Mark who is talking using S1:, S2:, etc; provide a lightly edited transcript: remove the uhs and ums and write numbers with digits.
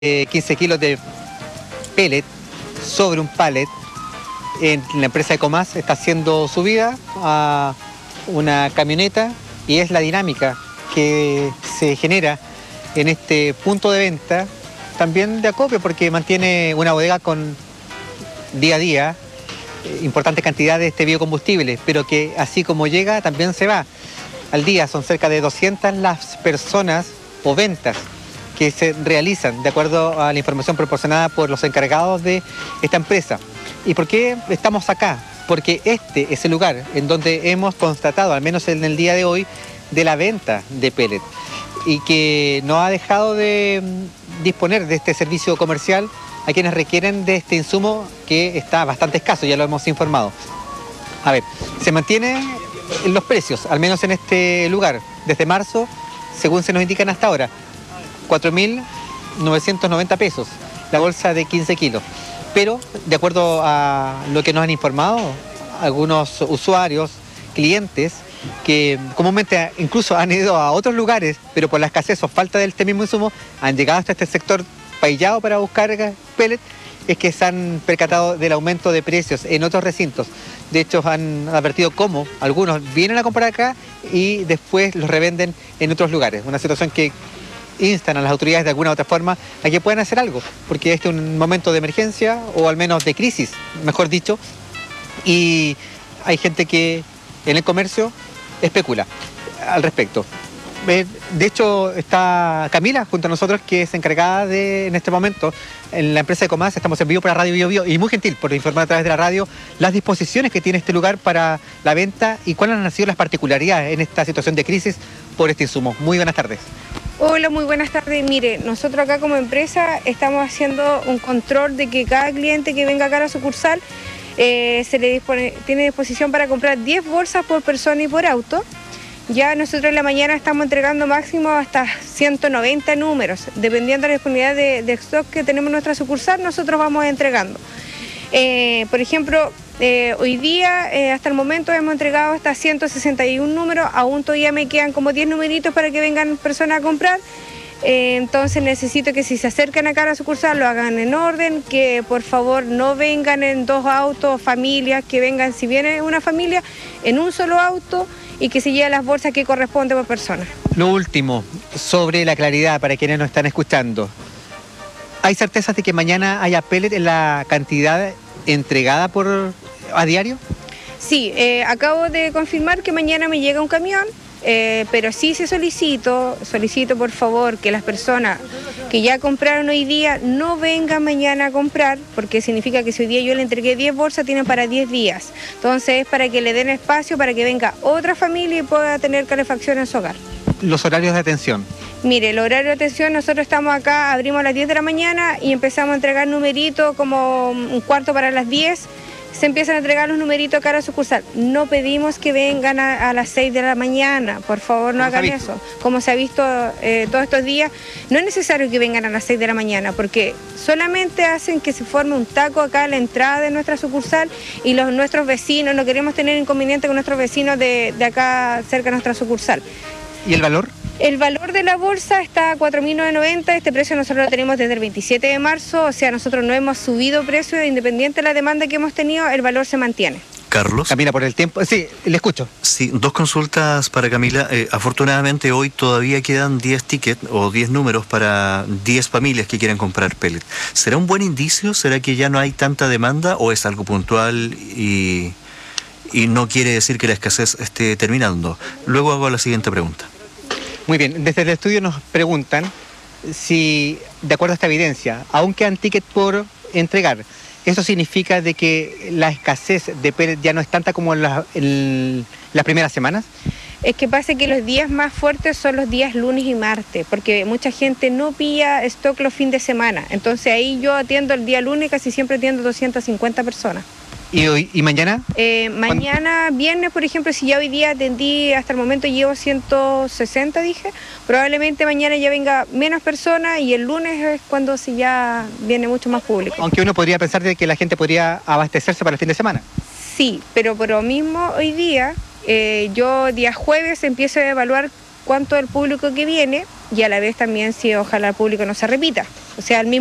S1: 15 kilos de pellet sobre un pallet en la empresa Ecomas está siendo subida a una camioneta y es la dinámica que se genera en este punto de venta, también de acopio, porque mantiene una bodega con día a día importantes cantidades de este biocombustible, pero que así como llega también se va. Al día son cerca de 200 las personas o ventas que se realizan de acuerdo a la información proporcionada por los encargados de esta empresa. ¿Y por qué estamos acá? Porque este es el lugar en donde hemos constatado, al menos en el día de hoy, de la venta de pellet y que no ha dejado de disponer de este servicio comercial a quienes requieren de este insumo que está bastante escaso, ya lo hemos informado. A ver, se mantienen los precios, al menos en este lugar, desde marzo, según se nos indican hasta ahora, 4.990 pesos, la bolsa de 15 kilos. Pero, de acuerdo a lo que nos han informado algunos usuarios, clientes, que comúnmente incluso han ido a otros lugares, pero por la escasez o falta de este mismo insumo, han llegado hasta este sector paillado para buscar pellet, es que se han percatado del aumento de precios en otros recintos. De hecho, han advertido cómo algunos vienen a comprar acá y después los revenden en otros lugares. Una situación que instan a las autoridades de alguna u otra forma a que puedan hacer algo, porque este es un momento de emergencia o al menos de crisis, mejor dicho, y hay gente que en el comercio especula al respecto. De hecho, está Camila junto a nosotros, que es encargada de, en este momento, en la empresa Ecomas. Estamos en vivo para Radio Bio Bio y muy gentil por informar a través de la radio las disposiciones que tiene este lugar para la venta y cuáles han sido las particularidades en esta situación de crisis por este insumo. Muy buenas tardes.
S2: Hola, muy buenas tardes. Mire, nosotros acá como empresa estamos haciendo un control de que cada cliente que venga acá a la sucursal tiene disposición para comprar 10 bolsas por persona y por auto. Ya nosotros en la mañana estamos entregando máximo hasta 190 números. Dependiendo de la disponibilidad de stock que tenemos en nuestra sucursal, nosotros vamos entregando. Por ejemplo, hoy día, hasta el momento, hemos entregado hasta 161 números. Aún todavía me quedan como 10 numeritos para que vengan personas a comprar. Entonces necesito que si se acercan acá a la sucursal lo hagan en orden, que por favor no vengan en 2 autos, familias, que vengan, si viene una familia, en un solo auto y que se lleven las bolsas que corresponden por persona.
S1: Lo último, sobre la claridad para quienes nos están escuchando. ¿Hay certezas de que mañana haya pellet en la cantidad entregada a diario?
S2: Sí, acabo de confirmar que mañana me llega un camión. Pero sí solicito por favor que las personas que ya compraron hoy día no vengan mañana a comprar, porque significa que si hoy día yo le entregué 10 bolsas, tienen para 10 días. Entonces es para que le den espacio para que venga otra familia y pueda tener calefacción en su hogar.
S1: Los horarios de atención.
S2: Mire, el horario de atención, nosotros estamos acá, abrimos a las 10 de la mañana y empezamos a entregar numeritos como un cuarto para las 10. Se empiezan a entregar los numeritos acá a la sucursal. No pedimos que vengan a las 6 de la mañana, por favor no hagan eso. Como se ha visto todos estos días, no es necesario que vengan a las 6 de la mañana, porque solamente hacen que se forme un taco acá a la entrada de nuestra sucursal y nuestros vecinos, no queremos tener inconveniente con nuestros vecinos de acá cerca de nuestra sucursal.
S1: ¿Y el valor?
S2: El valor de la bolsa está a 4.990, este precio nosotros lo tenemos desde el 27 de marzo, o sea, nosotros no hemos subido precio, independiente de la demanda que hemos tenido, el valor se mantiene.
S3: Carlos.
S1: Camila, por el tiempo. Sí, le escucho.
S3: Sí, 2 consultas para Camila. Afortunadamente hoy todavía quedan 10 tickets o 10 números para 10 familias que quieran comprar pellet. ¿Será un buen indicio? ¿Será que ya no hay tanta demanda o es algo puntual y no quiere decir que la escasez esté terminando? Luego hago la siguiente pregunta.
S1: Muy bien, desde el estudio nos preguntan si, de acuerdo a esta evidencia, aún quedan tickets por entregar. ¿Eso significa de que la escasez de pellet ya no es tanta como en las primeras semanas?
S2: Es que pasa que los días más fuertes son los días lunes y martes, porque mucha gente no pilla stock los fines de semana. Entonces ahí yo atiendo el día lunes, casi siempre atiendo 250 personas.
S1: ¿Y mañana?
S2: Mañana, viernes, por ejemplo, si ya hoy día atendí, hasta el momento llevo 160, dije, probablemente mañana ya venga menos personas y el lunes es cuando sí ya viene mucho más público.
S1: Aunque uno podría pensar de que la gente podría abastecerse para el fin de semana.
S2: Sí, pero por lo mismo hoy día, yo día jueves empiezo a evaluar cuánto es el público que viene y a la vez también si ojalá el público no se repita. O sea, al mismo